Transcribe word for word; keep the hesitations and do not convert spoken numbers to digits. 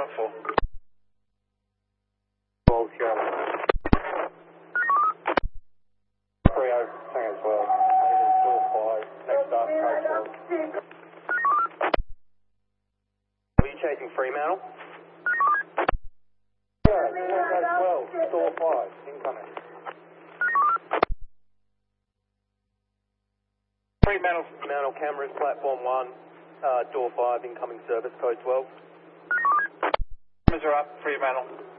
seven four. twelve, Charlie. three oh, Tango twelve. Door five, next up, code twelve. Are you chasing Fremantle? Yeah, Tango twelve, door five, incoming. Fremantle, Fremantle cameras, platform one, uh, door five, incoming service, code twelve. Cameras are up, Fremantle.